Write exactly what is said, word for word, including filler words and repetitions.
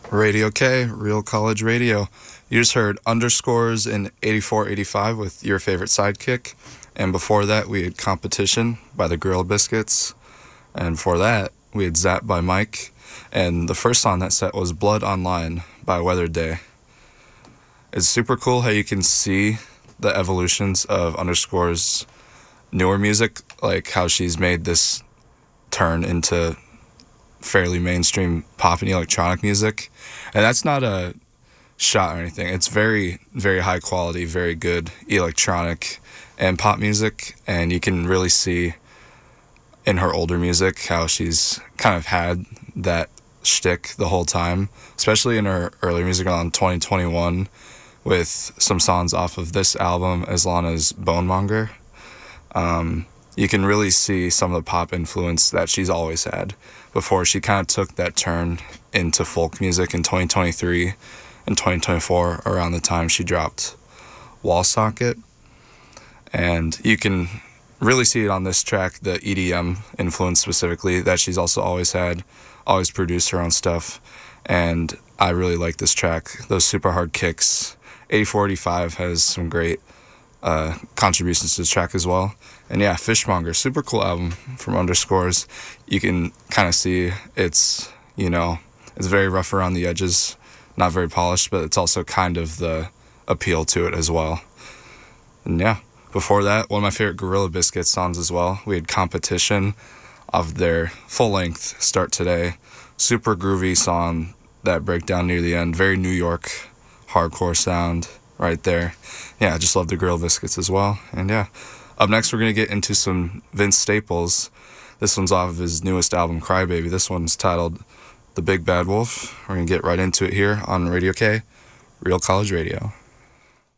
Radio K, Real College Radio. You just heard Underscores in eighty-four eighty-five with Your Favorite Sidekick. And before that, we had Competition by the Gorilla Biscuits. And before that, we had Zap by Mike. And the first song that set was Blood Online by Weather Day. It's super cool how you can see the evolutions of Underscore's newer music, like how she's made this turn into fairly mainstream pop and electronic music. And that's not a shot or anything. It's very, very high quality, very good electronic and pop music. And you can really see in her older music how she's kind of had that shtick the whole time, especially in her earlier music on twenty twenty-one with some songs off of this album as long as Bonemonger. Um, you can really see some of the pop influence that she's always had before she kind of took that turn into folk music in twenty twenty-three and twenty twenty-four, around the time she dropped Wall Socket. And you can really see it on this track, the E D M influence specifically that she's also always had, always produced her own stuff. And I really like this track, those super hard kicks. eighty-four eighty-five has some great uh, contributions to this track as well. And yeah, Fishmonger, super cool album from Underscores. You can kind of see it's, you know, it's very rough around the edges, not very polished, but it's also kind of the appeal to it as well. And yeah, before that, one of my favorite Gorilla Biscuits songs as well. We had Competition of their full-length Start Today. Super groovy song, that breakdown near the end. Very New York hardcore sound right there. Yeah, I just love the Gorilla Biscuits as well. And yeah, up next we're going to get into some Vince Staples. This one's off of his newest album, Crybaby. This one's titled The Big Bad Wolf. We're going to get right into it here on Radio K, Real College Radio.